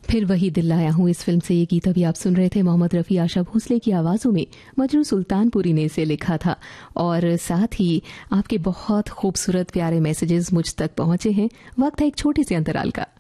फिर वही दिल लाया हूँ इस फिल्म से ये गीत अभी आप सुन रहे थे। मोहम्मद रफ़ी, आशा भोसले की आवाज़ों में मजरू सुल्तानपुरी ने इसे लिखा था। और साथ ही आपके बहुत खूबसूरत प्यारे मैसेजेस मुझ तक पहुंचे हैं। वक्त है एक छोटे से अंतराल का।